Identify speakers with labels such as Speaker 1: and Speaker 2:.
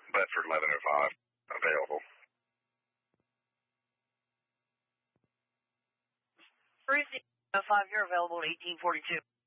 Speaker 1: Bedford 1105 available.
Speaker 2: 3005, you're available at 1842.